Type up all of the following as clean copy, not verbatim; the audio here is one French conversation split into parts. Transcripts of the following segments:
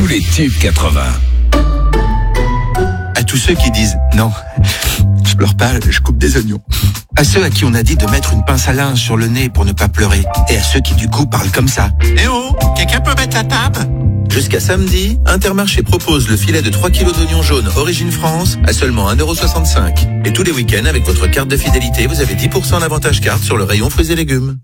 tous les tubes 80. À tous ceux qui disent non, je pleure pas, je coupe des oignons. À ceux à qui on a dit de mettre une pince à linge sur le nez pour ne pas pleurer. Et à ceux qui du coup parlent comme ça. Eh oh, quelqu'un peut mettre la table ? Jusqu'à samedi, Intermarché propose le filet de 3 kg d'oignons jaunes Origine France à seulement 1,65 €. Et tous les week-ends, avec votre carte de fidélité, vous avez 10% d'avantage carte sur le rayon fruits et légumes.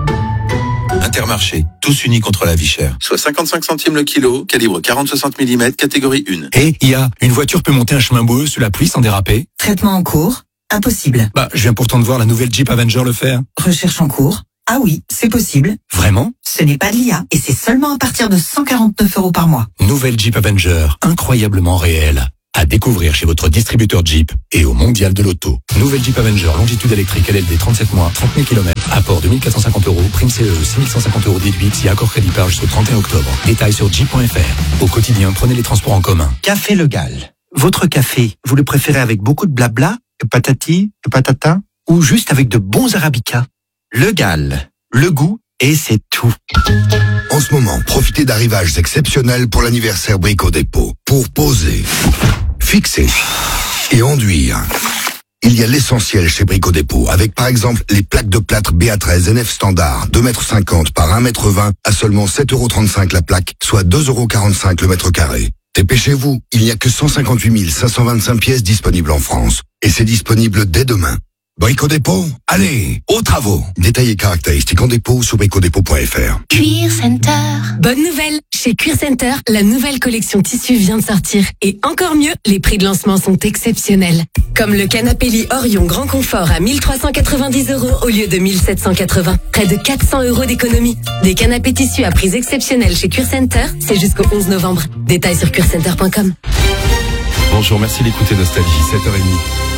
Intermarché, tous unis contre la vie chère. Soit 55 centimes le kilo, calibre 40-60 mm, catégorie 1. Et une voiture peut monter un chemin boueux sous la pluie sans déraper ? Traitement en cours ? Impossible. Je viens pourtant de voir la nouvelle Jeep Avenger le faire. Recherche en cours ? Ah oui, c'est possible. Vraiment ? Ce n'est pas de l'IA et c'est seulement à partir de 149 € par mois. Nouvelle Jeep Avenger, incroyablement réelle. À découvrir chez votre distributeur Jeep et au Mondial de l'Auto. Nouvelle Jeep Avenger, longitude électrique, LLD, 37 mois, 30 000 km. Apport de 1 450 €, prime CE, 6 150 € déduits, si accord crédit par jusqu'au 31 octobre. Détails sur jeep.fr. Au quotidien, prenez les transports en commun. Café Le Gall. Votre café, vous le préférez avec beaucoup de blabla, de patati, de patata, ou juste avec de bons arabicas? Le Gall. Le goût, et c'est tout. En ce moment, profitez d'arrivages exceptionnels pour l'anniversaire Brico Dépôt. Pour poser, fixer et enduire. Il y a l'essentiel chez Brico Dépôt, avec par exemple les plaques de plâtre BA13 NF standard, 2,50 m par 1,20 m à seulement 7,35 € la plaque, soit 2,45 € le mètre carré. Dépêchez-vous, il n'y a que 158 525 pièces disponibles en France. Et c'est disponible dès demain. Brico Dépôt, allez, aux travaux. Détails et caractéristiques en dépôt sur bricodépôt.fr. Cuir Center. Bonne nouvelle, chez Cuir Center, la nouvelle collection tissu vient de sortir. Et encore mieux, les prix de lancement sont exceptionnels. Comme le canapé lit Orion Grand Confort à 1 390 € au lieu de 1 780. Près de 400 € d'économie. Des canapés tissus à prix exceptionnels chez Cuir Center, c'est jusqu'au 11 novembre. Détails sur cuircenter.com. Bonjour, merci d'écouter Nostalgie, 7h30.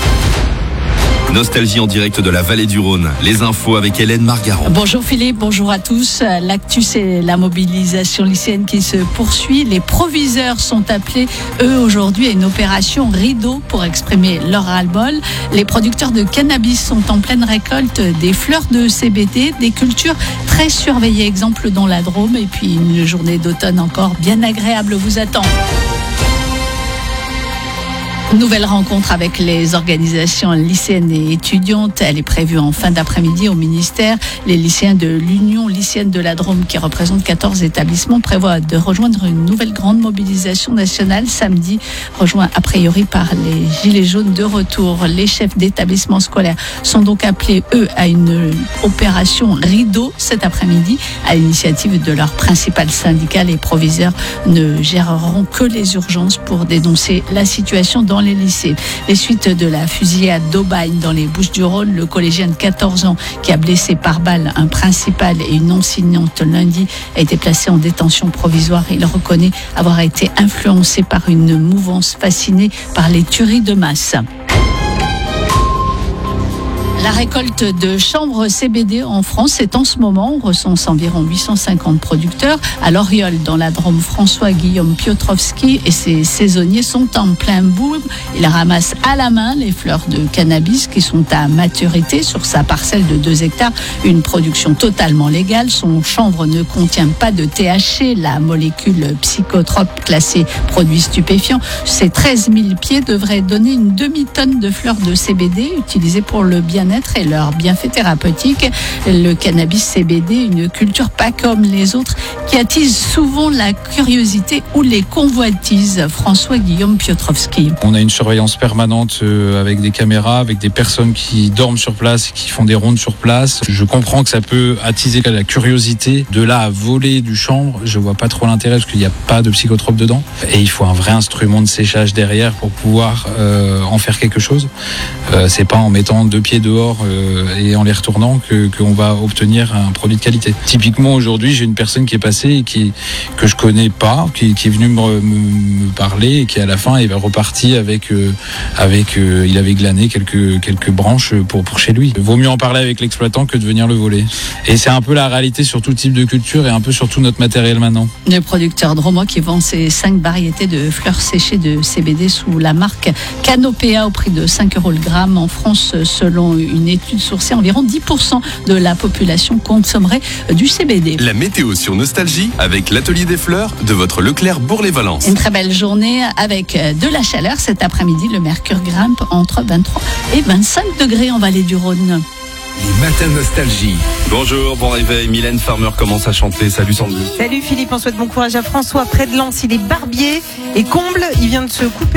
Nostalgie en direct de la vallée du Rhône. Les infos avec Hélène Margaron. Bonjour Philippe, bonjour à tous. L'actu, c'est la mobilisation lycéenne qui se poursuit. Les proviseurs sont appelés, eux, aujourd'hui à une opération rideau pour exprimer leur ras-le-bol. Les producteurs de cannabis sont en pleine récolte des fleurs de CBD, des cultures très surveillées, exemple dans la Drôme. Et puis une journée d'automne encore bien agréable vous attend. Nouvelle rencontre avec les organisations lycéennes et étudiantes. Elle est prévue en fin d'après-midi au ministère. Les lycéens de l'Union lycéenne de la Drôme, qui représente 14 établissements, prévoient de rejoindre une nouvelle grande mobilisation nationale samedi, rejoint a priori par les Gilets jaunes de retour. Les chefs d'établissements scolaires sont donc appelés, eux, à une opération rideau cet après-midi. À l'initiative de leur principal syndicat, les proviseurs ne géreront que les urgences pour dénoncer la situation dans les lycées. Les suites de la fusillade d'Aubagne dans les Bouches-du-Rhône, le collégien de 14 ans qui a blessé par balle un principal et une enseignante lundi a été placé en détention provisoire. Il reconnaît avoir été influencé par une mouvance fascinée par les tueries de masse. La récolte de chanvre CBD en France est en ce moment. On recense environ 850 producteurs. À l'Oriole, dans la Drôme, François-Guillaume Piotrowski et ses saisonniers sont en plein boom. Ils ramassent à la main les fleurs de cannabis qui sont à maturité sur sa parcelle de 2 hectares. Une production totalement légale. Son chanvre ne contient pas de THC, la molécule psychotrope classée produit stupéfiant. Ces 13 000 pieds devraient donner une demi-tonne de fleurs de CBD utilisées pour le bien-être et leurs bienfaits thérapeutiques. Le cannabis CBD, une culture pas comme les autres, qui attise souvent la curiosité ou les convoitises. François-Guillaume Piotrowski. On a une surveillance permanente avec des caméras, avec des personnes qui dorment sur place et qui font des rondes sur place. Je comprends que ça peut attiser la curiosité. De là à voler du chanvre, je vois pas trop l'intérêt parce qu'il n'y a pas de psychotrope dedans. Et il faut un vrai instrument de séchage derrière pour pouvoir en faire quelque chose. C'est pas en mettant 2 pieds dehors et en les retournant qu'on va obtenir un produit de qualité. Typiquement aujourd'hui, j'ai une personne qui est passée et que je connais pas, qui est venue me parler et qui à la fin est reparti avec il avait glané quelques branches pour chez lui. Vaut mieux en parler avec l'exploitant que de venir le voler. Et c'est un peu la réalité sur tout type de culture et un peu sur tout notre matériel maintenant. Le producteur drômois qui vend ses 5 variétés de fleurs séchées de CBD sous la marque Canopéa au prix de 5 € le gramme en France, selon une étude sourcée, environ 10% de la population consommerait du CBD. La météo sur Nostalgie avec l'atelier des fleurs de votre Leclerc Bourg-les-Valences. Une très belle journée avec de la chaleur cet après-midi. Le mercure grimpe entre 23 et 25 degrés en vallée du Rhône. Les matins Nostalgie. Bonjour, bon réveil. Mylène Farmer commence à chanter. Salut Sandy. Salut Philippe, on souhaite bon courage à François près de Lens. Il est barbier et comble. Il vient de se couper